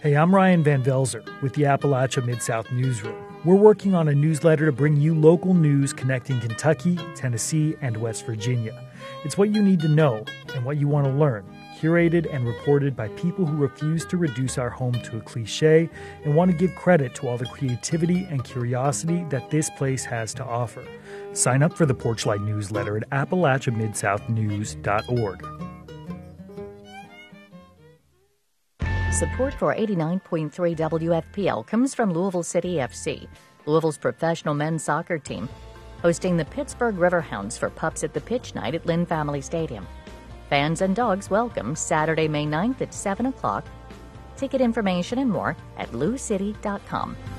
Hey, I'm Ryan Van Velzer with the Appalachia Mid-South Newsroom. We're working on a newsletter to bring you local news connecting Kentucky, Tennessee, and West Virginia. It's what you need to know and what you want to learn, curated and reported by people who refuse to reduce our home to a cliche and want to give credit to all the creativity and curiosity that this place has to offer. Sign up for the Porchlight newsletter at AppalachiaMidSouthNews.org. Support for 89.3 WFPL comes from Louisville City FC, Louisville's professional men's soccer team, hosting the Pittsburgh Riverhounds for Pups at the Pitch Night at Lynn Family Stadium. Fans and dogs welcome Saturday, May 9th at 7 o'clock. Ticket information and more at loucity.com.